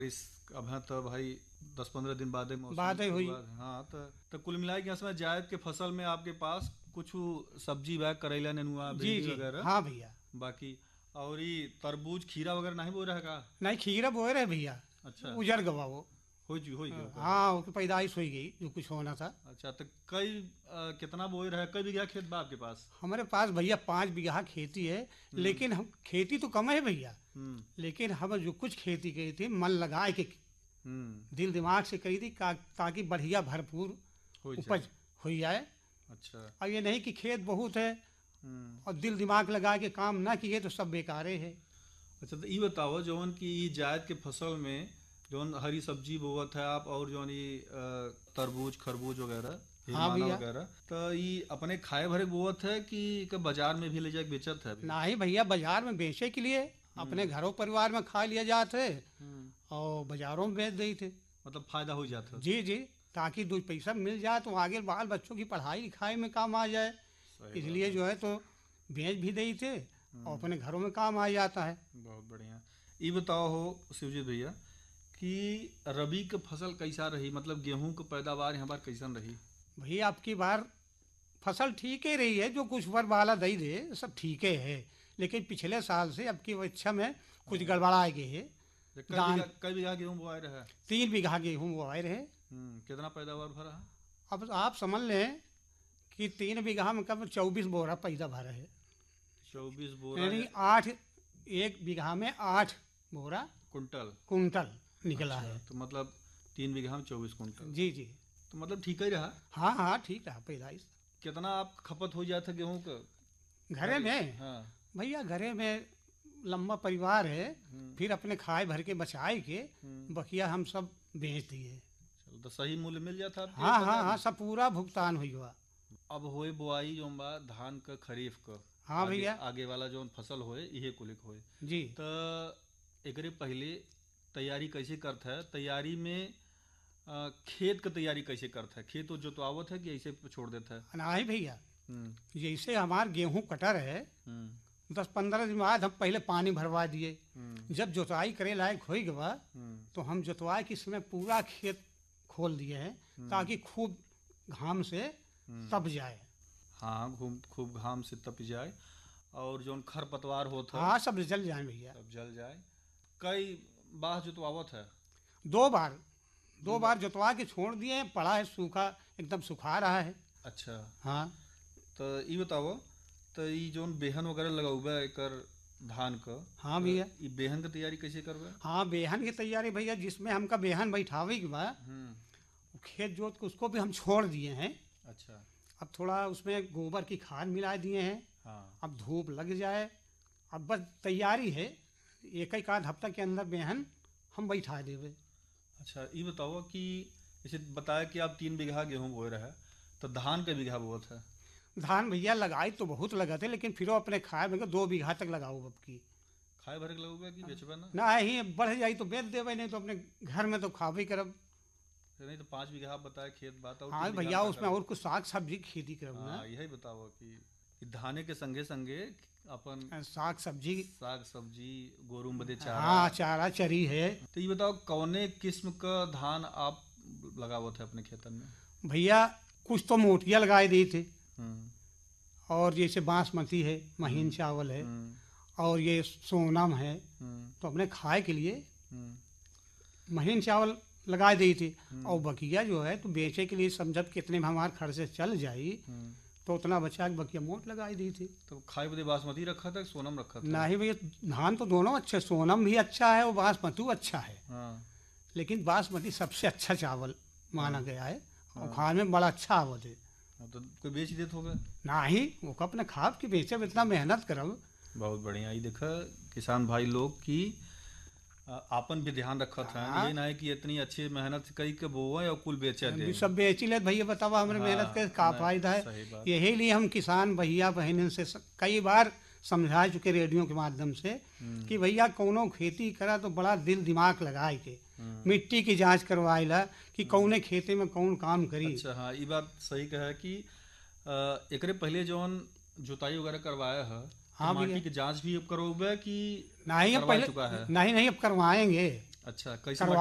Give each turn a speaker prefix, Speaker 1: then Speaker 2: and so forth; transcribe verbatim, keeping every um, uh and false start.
Speaker 1: इस अब है तो भाई दस पंद्रह दिन बाद मौसम
Speaker 2: बात है हुई।
Speaker 1: शुरुआत। हाँ तो, तो कुल मिला के इसमें जायद के फसल में आपके पास कुछ सब्जी बा, करेला नेनुआ
Speaker 2: जी
Speaker 1: भिंडी
Speaker 2: जी
Speaker 1: वगैरह
Speaker 2: हाँ भैया।
Speaker 1: बाकी। और ये तरबूज खीरा वगैरह नहीं बो रहेगा।
Speaker 2: नहीं खीरा बोए रहे भैया,
Speaker 1: अच्छा।
Speaker 2: उजड़ गवा वो।
Speaker 1: हो जी हो गया ओकर।
Speaker 2: हाँ उसकी पैदाइश हो गई जो कुछ होना था।
Speaker 1: अच्छा तो कई अ, कितना बोए रहे, कई बीघा खेत बा आपके पास।
Speaker 2: हमारे पास भैया पाँच बीघा खेती है, लेकिन हम खेती तो कम है भैया,
Speaker 1: हम्म
Speaker 2: लेकिन हम जो कुछ खेती की थी मन लगाए के
Speaker 1: हम्म
Speaker 2: दिल दिमाग से करी थी का- ताकि बढ़िया भरपूर
Speaker 1: हो
Speaker 2: उपज
Speaker 1: जाए।
Speaker 2: हो जाए।
Speaker 1: अच्छा।
Speaker 2: और ये नहीं कि खेत बहुत है
Speaker 1: हम्म
Speaker 2: और दिल दिमाग लगा के काम ना किए तो सब बेकारे है।
Speaker 1: अच्छा तो ये बताओ जौन की ई जायद के फसल में जौन हरी सब्जी बोवत है आप, और जौन ये अ, तरबूज खरबूज वगैरह
Speaker 2: हाँ
Speaker 1: हिरमाना
Speaker 2: भैया।
Speaker 1: वगैरह, तो ये अपने खाए भरे बोवत है कि कि बाजार में भी ले जाके बेचत है अभी?
Speaker 2: ना ही भैया बाजार में बेचे के लिए, अपने घरों परिवार में खा लिया जाते
Speaker 1: हम्म,
Speaker 2: और बाजारों में बेच देते थे।
Speaker 1: मतलब फायदा हो जाता है।
Speaker 2: जी जी, ताकि दो पैसा मिल जाए तो आगे बाल बच्चों की पढ़ाई लिखाई में काम आ जाए,
Speaker 1: सही बात
Speaker 2: इसलिए
Speaker 1: है।
Speaker 2: जो है तो बेच भी देते थे और अपने घरों में काम आ जाता है।
Speaker 1: बहुत बढ़िया। ये बताओ हो शिवजीत भैया कि रबी के फसल कैसा रही, मतलब गेहूं के पैदावार यहाँ बार कैसन रही?
Speaker 2: भैया आपकी बार फसल ठीक ही रही है, जो कुछ ऊपर वाला दई दे सब ठीक ही है, लेकिन पिछले साल से अब की अच्छा में कुछ गड़बड़ा गए है।
Speaker 1: कई
Speaker 2: धान
Speaker 1: बीघा कई बीघा गेहूं बोआए रहे?
Speaker 2: तीन बीघा गेहूँ बोआए रहे।
Speaker 1: हम्म, कितना पैदावार भरा है?
Speaker 2: अब आप समझ लें कि तीन बीघा में कब चौबीस बोरा पैदा भरा है,
Speaker 1: चौबीस बोरा
Speaker 2: यानी
Speaker 1: या
Speaker 2: आठ, एक बीघा में आठ बोरा
Speaker 1: कुंटल?
Speaker 2: कुंटल निकला
Speaker 1: अच्छा,
Speaker 2: है।
Speaker 1: तो मतलब तीन बीघा में चौबीस कुंटल,
Speaker 2: जी जी
Speaker 1: तो मतलब ठीक ही रहा।
Speaker 2: हाँ हाँ ठीक रहा पैदाइश।
Speaker 1: कितना आप खपत हो जाता गेहूं का?
Speaker 2: घरे में
Speaker 1: हाँ।
Speaker 2: भैया, घरे में लंबा परिवार है,
Speaker 1: हम्म,
Speaker 2: फिर अपने खाए भर के बचाए के
Speaker 1: हम्म,
Speaker 2: बकिया हम सब बेच दिए।
Speaker 1: चलो तो सही मूल्य मिल जाता आपके
Speaker 2: हाँ हाँ
Speaker 1: बाजार
Speaker 2: हाँ
Speaker 1: में?
Speaker 2: सब पूरा भुगतान हुआ।
Speaker 1: अब होए बुआई जो बा धान का खरीफ का,
Speaker 2: हाँ
Speaker 1: आगे
Speaker 2: भैया।
Speaker 1: आगे वाला जो फसल होए इहे कुलिक होए,
Speaker 2: जी
Speaker 1: तो एकरे पहले तैयारी कैसे करता है? तैयारी में अ, खेत का तैयारी कैसे करता है? खेत तो जोतवावत है कि ऐसे छोड़ देता है?
Speaker 2: नहीं भैया,
Speaker 1: हम्म
Speaker 2: जैसे हमार गेहूं कटर है,
Speaker 1: हम्म
Speaker 2: दस पंद्रह दिन बाद हम पहले पानी भरवा दिए।
Speaker 1: हम्म
Speaker 2: जब जोताई करे लायक हो गया
Speaker 1: हम्म
Speaker 2: तो हम जोतवाई के समय पूरा खेत खोल दिए हैं, ताकि खूब घाम से
Speaker 1: हम्म।
Speaker 2: तप जाए।
Speaker 1: हाँ, घूम खूब घाम से तप जाए और जौन खर पतवार होता है
Speaker 2: हाँ सब जल जाए भैया।
Speaker 1: सब जल जाए। कई बार जोतवावत है?
Speaker 2: दो बार दो बार जोतवा के छोड़ दिए हैं, पड़ा है सूखा, एकदम सुखा रहा है।
Speaker 1: अच्छा।
Speaker 2: हाँ
Speaker 1: तो ये बताओ, तो ये जौन बेहन वगैरह लगाउबा एकर धान का,
Speaker 2: हाँ
Speaker 1: तो
Speaker 2: भैया।
Speaker 1: ये बेहन का तैयारी कैसे करबा?
Speaker 2: हाँ बेहन की तैयारी भैया, जिसमें हमका बेहन बैठावे के बाद
Speaker 1: हम्म।
Speaker 2: खेत जोत के उसको भी हम छोड़ दिए हैं।
Speaker 1: अच्छा।
Speaker 2: अब थोड़ा उसमें गोबर की खाद मिला दिए हैं।
Speaker 1: हाँ।
Speaker 2: अब धूप लग जाए, अब बस तैयारी है, एक एक आध हफ्ता के अंदर बेहन हम बैठा देवे।
Speaker 1: अच्छा ये बताओ कि जैसे बताया कि आप तीन बीघा गेहूं बोए रहे, तो धान का बीघा बोत है?
Speaker 2: धान भैया लगाई तो बहुत लगा थे, लेकिन फिर अपने खाए में दो बीघा तक लगाओ अब की।
Speaker 1: खाए भरे के लगुबा कि बेचबा ना?
Speaker 2: ना ही बढ़ जाई तो बेच देवे, नहीं तो अपने घर में तो खावे करब।
Speaker 1: फिर नहीं तो पाँच बीघा आप बताए खेत बात, और
Speaker 2: हाँ
Speaker 1: तीन बीघा
Speaker 2: भैया,
Speaker 1: का
Speaker 2: उसमें
Speaker 1: करब।
Speaker 2: और कुछ साग सब्जी की खेती करब ना।
Speaker 1: हाँ यही बताओ कि कि धाने के संगे संगे अपन
Speaker 2: साग सब्जी।
Speaker 1: साग सब्जी, गोरू बदे चारा।
Speaker 2: हाँ चारा चरी है।
Speaker 1: तो ये बताओ कौने किस्म का धान आप लगावत है अपने खेतन में?
Speaker 2: भैया कुछ तो मोटिया लगाए दी थे,
Speaker 1: हम्म
Speaker 2: और जैसे बासमती है, महीन चावल है,
Speaker 1: हम्म
Speaker 2: और ये सोनम है।
Speaker 1: हम्म
Speaker 2: तो अपने खाए के लिए
Speaker 1: हम्म
Speaker 2: महीन चावल लगा दी थी, और बकिया जो है तो बेचे के लिए समझब कितने में हमारे खर्चे चल जाई,
Speaker 1: हम्म।
Speaker 2: तो उतना बचा के बकिया मोट लगाई दी थी।
Speaker 1: तो खाए बदे बासमती रखा था कि सोनम रखा था?
Speaker 2: नहीं भैया, धान तो दोनों अच्छे, सोनम भी अच्छा है और बासमती अच्छा है,
Speaker 1: हाँ।
Speaker 2: लेकिन बासमती सबसे अच्छा चावल माना गया है और
Speaker 1: हाँ।
Speaker 2: खाने में बड़ा अच्छा आवत है।
Speaker 1: हाँ, तो कोई बेच देत होगा?
Speaker 2: ना ही वो अपने खाब के बेचे में इतना मेहनत करब।
Speaker 1: बहुत बढ़िया। ये देखा किसान भाई लोग की अ, आपन भी ध्यान रखत है,
Speaker 2: हाँ।
Speaker 1: ये ना है कि इतनी अच्छी मेहनत कई के बोए और कुल बेचे
Speaker 2: हम
Speaker 1: दे।
Speaker 2: भी सब बेच ही ले भैया, बतावा हमारे
Speaker 1: हाँ,
Speaker 2: मेहनत के का
Speaker 1: नहीं,
Speaker 2: फायदा है।
Speaker 1: सही बात।
Speaker 2: यही लिए हम किसान भैया बहन से स- कई बार समझा चुके रेडियो के माध्यम से
Speaker 1: हम्म,
Speaker 2: कि भैया कौनो खेती करा तो बड़ा दिल दिमाग लगाए के
Speaker 1: हम्म।
Speaker 2: मिट्टी की जांच करवाइला कि कौने खेती में कौन काम करी।
Speaker 1: अच्छा हाँ, ये बात सही कहा कि अ, एकरे पहले जौन जुताई वगैरह करवाया है, तो
Speaker 2: हाँ
Speaker 1: माटी
Speaker 2: भैया।
Speaker 1: की जांच भी अब करोगे कि
Speaker 2: नहीं अब
Speaker 1: करवा
Speaker 2: पहले
Speaker 1: चुका है?
Speaker 2: नहीं नहीं अब करवाएंगे।
Speaker 1: अच्छा, कैसे
Speaker 2: करवा